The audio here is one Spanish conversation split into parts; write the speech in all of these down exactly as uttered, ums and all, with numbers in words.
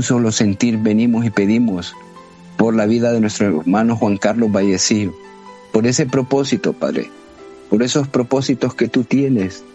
solo sentir venimos y pedimos por la vida de nuestro hermano Juan Carlos Vallecillo, por ese propósito, Padre, por esos propósitos que tú tienes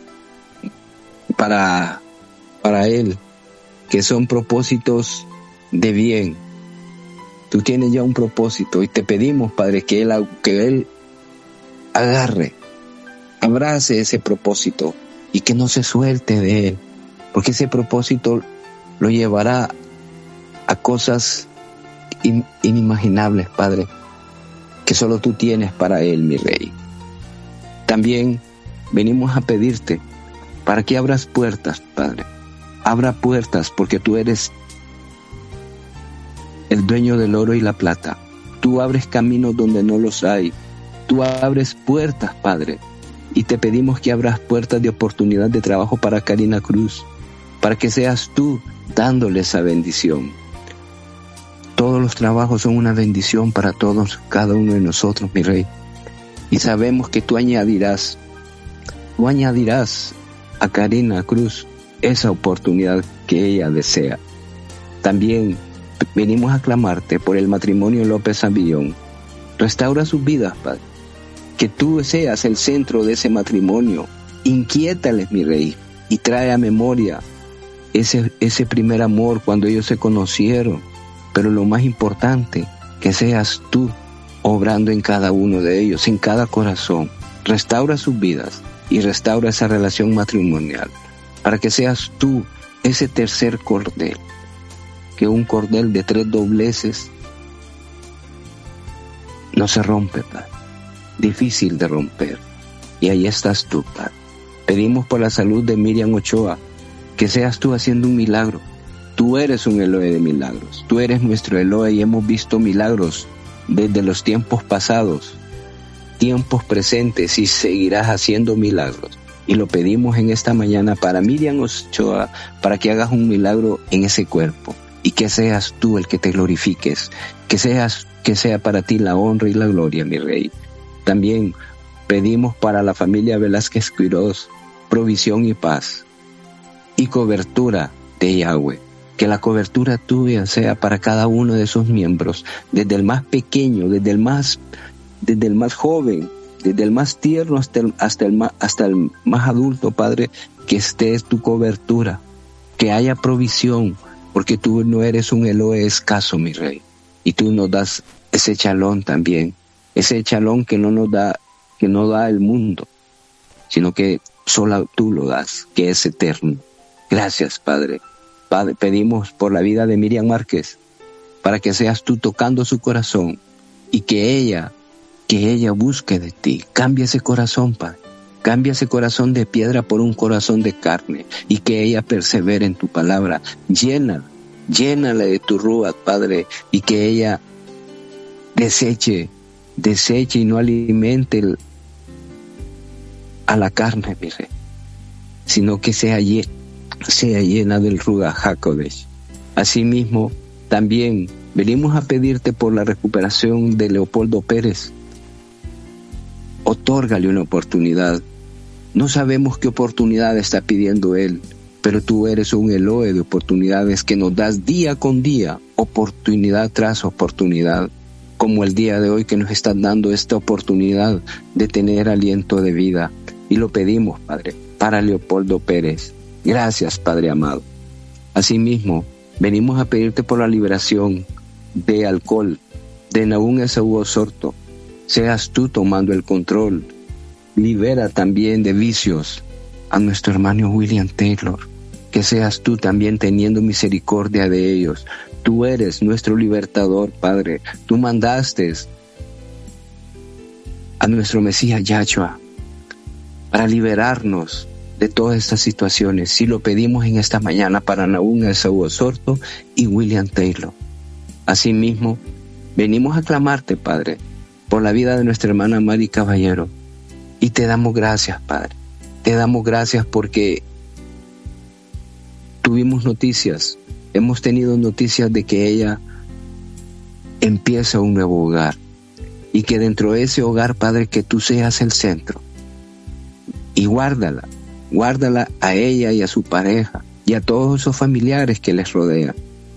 para, para él, que son propósitos de bien. Tú tienes ya un propósito y te pedimos, Padre, que él, que él agarre, abrace ese propósito y que no se suelte de él, porque ese propósito lo llevará a cosas in, inimaginables, Padre, que solo tú tienes para él, mi Rey. También venimos a pedirte para que abras puertas, Padre. Abra puertas, porque tú eres el dueño del oro y la plata. Tú abres caminos donde no los hay. Tú abres puertas, Padre. Y te pedimos que abras puertas de oportunidad de trabajo para Karina Cruz, para que seas tú dándole esa bendición. Todos los trabajos son una bendición para todos, cada uno de nosotros, mi Rey. Y sabemos que tú añadirás, tú añadirás a Karina Cruz esa oportunidad que ella desea. También venimos a clamarte por el matrimonio López Ambillón. Restaura sus vidas, Padre. Que tú seas el centro de ese matrimonio. Inquiétales, mi Rey, y trae a memoria ese, ese primer amor cuando ellos se conocieron. Pero lo más importante, que seas tú obrando en cada uno de ellos, en cada corazón. Restaura sus vidas y restaura esa relación matrimonial, para que seas tú ese tercer cordel, que un cordel de tres dobleces no se rompe, Padre. Difícil de romper. Y ahí estás tú, Padre. Pedimos por la salud de Miriam Ochoa, que seas tú haciendo un milagro. Tú eres un Elohe de milagros. Tú eres nuestro Elohe y hemos visto milagros desde los tiempos pasados, tiempos presentes, y seguirás haciendo milagros. Y lo pedimos en esta mañana para Miriam Ochoa, para que hagas un milagro en ese cuerpo y que seas tú el que te glorifiques, que seas, que sea para ti la honra y la gloria, mi Rey. También pedimos para la familia Velázquez Quiroz provisión y paz y cobertura de Yahweh. Que la cobertura tuya sea para cada uno de sus miembros, desde el más pequeño, desde el más, desde el más joven, desde el más tierno hasta el, hasta el más, hasta el más adulto, Padre, que esté tu cobertura, que haya provisión, porque tú no eres un Elohe escaso, mi Rey, y tú nos das ese chalón también, ese chalón que no nos da, que no da el mundo, sino que solo tú lo das, que es eterno. Gracias, Padre. Padre, pedimos por la vida de Miriam Márquez, para que seas tú tocando su corazón y que ella, que ella busque de ti. Cambia ese corazón, Padre. Cambia ese corazón de piedra por un corazón de carne y que ella persevere en tu palabra. Llena, llénala de tu ruach, Padre, y que ella deseche, deseche y no alimente el, a la carne, mi Rey, sino que sea llena. sea llena del Ruach HaKodesh. Asimismo, también venimos a pedirte por la recuperación de Leopoldo Pérez. Otórgale una oportunidad. No sabemos qué oportunidad está pidiendo él, pero tú eres un Elohe de oportunidades que nos das día con día, oportunidad tras oportunidad, como el día de hoy que nos estás dando esta oportunidad de tener aliento de vida. Y lo pedimos, Padre, para Leopoldo Pérez. Gracias, Padre amado. Asimismo, venimos a pedirte por la liberación de alcohol de Nahum Esaú Osorto. Seas tú tomando el control. Libera también de vicios a nuestro hermano William Taylor. Que seas tú también teniendo misericordia de ellos. Tú eres nuestro libertador, Padre. Tú mandaste a nuestro Mesías Yahshua para liberarnos de todas estas situaciones. Si lo pedimos en esta mañana para Nahum Esaú Osorto y William Taylor. Asimismo, venimos a clamarte, Padre, por la vida de nuestra hermana Mari Caballero. Y te damos gracias, Padre. Te damos gracias porque tuvimos noticias, hemos tenido noticias de que ella empieza un nuevo hogar. Y que dentro de ese hogar, Padre, que tú seas el centro. Y guárdala. Guárdala a ella y a su pareja y a todos esos familiares que les rodean.